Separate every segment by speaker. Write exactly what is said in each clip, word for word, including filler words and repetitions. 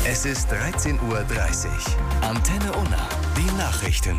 Speaker 1: Es ist dreizehn Uhr dreißig. Antenne Unna, die Nachrichten.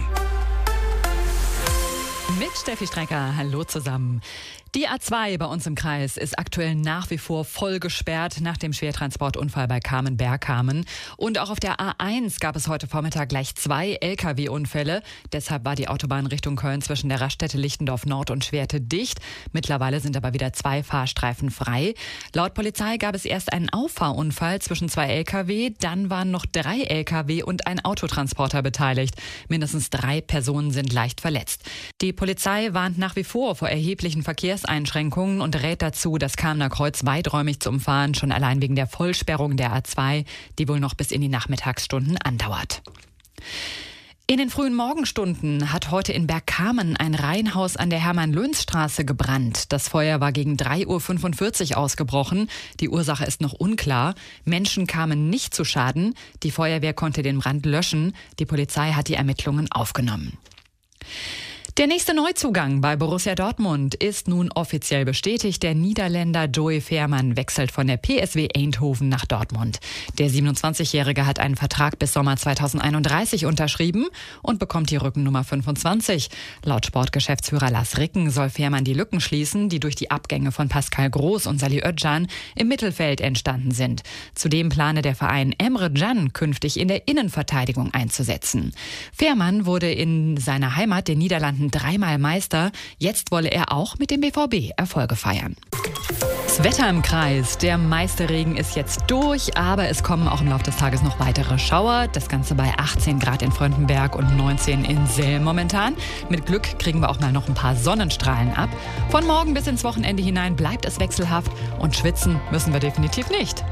Speaker 2: Mit Steffi Strecker, hallo zusammen. Die A zwei bei uns im Kreis ist aktuell nach wie vor voll gesperrt nach dem Schwertransportunfall bei Kamen-Bergkamen. Und auch auf der A eins gab es heute Vormittag gleich zwei L K W-Unfälle. Deshalb war die Autobahn Richtung Köln zwischen der Raststätte Lichtendorf Nord und Schwerte dicht. Mittlerweile sind aber wieder zwei Fahrstreifen frei. Laut Polizei gab es erst einen Auffahrunfall zwischen zwei L K W, dann waren noch drei L K W und ein Autotransporter beteiligt. Mindestens drei Personen sind leicht verletzt. Die Polizei warnt nach wie vor vor erheblichen Verkehrseinschränkungen und rät dazu, das Kamener Kreuz weiträumig zu umfahren, schon allein wegen der Vollsperrung der A zwei, die wohl noch bis in die Nachmittagsstunden andauert. In den frühen Morgenstunden hat heute in Bergkamen ein Reihenhaus an der Hermann-Löns-Straße gebrannt. Das Feuer war gegen drei Uhr fünfundvierzig ausgebrochen. Die Ursache ist noch unklar. Menschen kamen nicht zu Schaden. Die Feuerwehr konnte den Brand löschen. Die Polizei hat die Ermittlungen aufgenommen. Der nächste Neuzugang bei Borussia Dortmund ist nun offiziell bestätigt. Der Niederländer Joey Veerman wechselt von der P S V Eindhoven nach Dortmund. Der siebenundzwanzigjährige hat einen Vertrag bis Sommer zweitausendeinunddreißig unterschrieben und bekommt die Rückennummer fünfundzwanzig. Laut Sportgeschäftsführer Lars Ricken soll Veerman die Lücken schließen, die durch die Abgänge von Pascal Groß und Salih Özcan im Mittelfeld entstanden sind. Zudem plane der Verein Emre Can künftig in der Innenverteidigung einzusetzen. Veerman wurde in seiner Heimat, den Niederlanden, dreimal Meister. Jetzt wolle er auch mit dem B V B Erfolge feiern. Das Wetter im Kreis. Der meiste Regen ist jetzt durch, aber es kommen auch im Laufe des Tages noch weitere Schauer. Das Ganze bei achtzehn Grad in Fröndenberg und neunzehn in Selm momentan. Mit Glück kriegen wir auch mal noch ein paar Sonnenstrahlen ab. Von morgen bis ins Wochenende hinein bleibt es wechselhaft und schwitzen müssen wir definitiv nicht.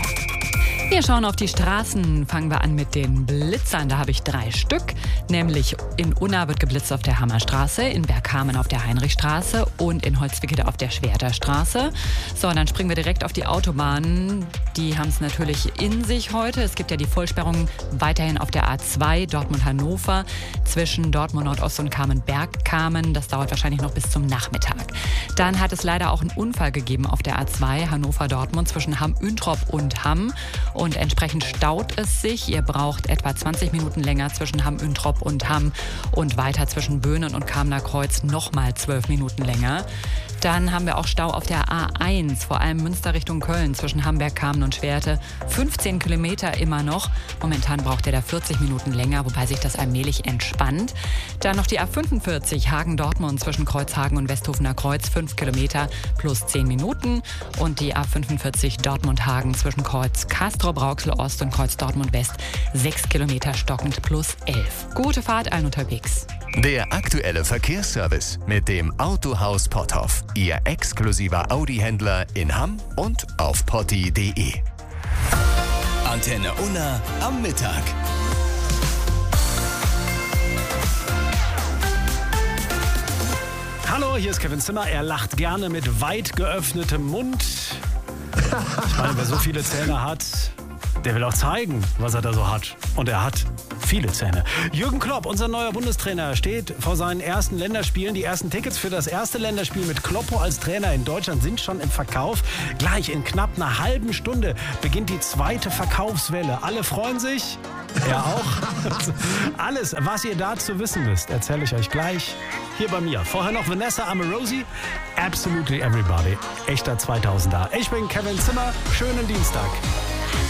Speaker 2: Wir schauen auf die Straßen. Fangen wir an mit den Blitzern. Da habe ich drei Stück. Nämlich in Unna wird geblitzt auf der Hammerstraße, in Bergkamen auf der Heinrichstraße und in Holzwickede auf der Schwerterstraße. So, und dann springen wir direkt auf die Autobahnen. Die haben es natürlich in sich heute. Es gibt ja die Vollsperrung weiterhin auf der A zwei Dortmund-Hannover zwischen Dortmund Nordost und Kamen-Bergkamen. Das dauert wahrscheinlich noch bis zum Nachmittag. Dann hat es leider auch einen Unfall gegeben auf der A zwei Hannover-Dortmund zwischen Hamm-Üntrop und Hamm. Und entsprechend staut es sich. Ihr braucht etwa zwanzig Minuten länger zwischen Hamm-Üntrop und Hamm und weiter zwischen Böhnen und Kamener Kreuz nochmal zwölf Minuten länger. Dann haben wir auch Stau auf der A eins, vor allem Münster Richtung Köln zwischen Hamberg, Kamen und Schwerte. fünfzehn Kilometer immer noch. Momentan braucht ihr da vierzig Minuten länger, wobei sich das allmählich entspannt. Dann noch die A fünfundvierzig Hagen-Dortmund zwischen Kreuzhagen und Westhofener Kreuz, fünf Kilometer plus zehn Minuten. Und die A fünfundvierzig Dortmund-Hagen zwischen Kreuz Castrop-Rauxel-Ost und Kreuz Dortmund-West, sechs Kilometer stockend plus elf. Gute Fahrt allen unterwegs.
Speaker 1: Der aktuelle Verkehrsservice mit dem Autohaus Potthoff. Ihr exklusiver Audi-Händler in Hamm und auf potti punkt de. Antenne Unna am Mittag.
Speaker 3: Hallo, hier ist Kevin Zimmer. Er lacht gerne mit weit geöffnetem Mund. Ich meine, wer so viele Zähne hat, der will auch zeigen, was er da so hat. Und er hat viele Zähne. Jürgen Klopp, unser neuer Bundestrainer, steht vor seinen ersten Länderspielen. Die ersten Tickets für das erste Länderspiel mit Kloppo als Trainer in Deutschland sind schon im Verkauf. Gleich in knapp einer halben Stunde beginnt die zweite Verkaufswelle. Alle freuen sich. Er auch. Alles, was ihr dazu wissen müsst, erzähle ich euch gleich hier bei mir. Vorher noch Vanessa Amorosi, Absolutely Everybody. Echter zweitausender. Ich bin Kevin Zimmer. Schönen Dienstag.